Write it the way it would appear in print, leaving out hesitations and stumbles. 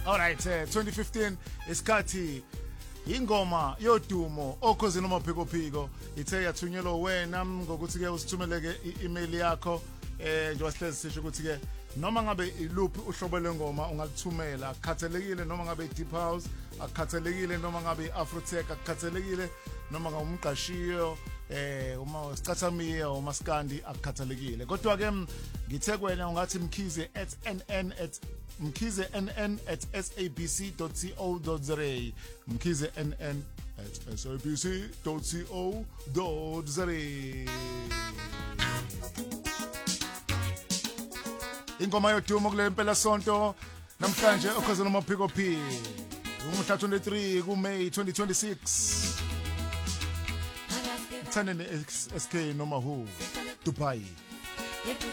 Alright, 2015 isikhathi ingoma yodumo okhozi noma phiko phiko ithe yathunyelwa wena ngokuthi ke usithumeleke i-email yakho njengoba sihlezi sisho ukuthi ke noma ngabe iluphi uhlobo lengoma ungalithumela akukhathalekile noma ngabe deep house akukhathalekile noma ngabe afrotech akukhathalekile noma ngabe umqashiyo uma sicathamiya uma skandi akukhathalekile kodwa ke ngithe kwena ungathi mkhize@sabc.co.za mkhize@sabc.co.za ingoma yodumo kule mpela sonto namhlanje okhoze noma phiko phi umhla 23 kuMay 2026 Thaneni SK noma who Dubai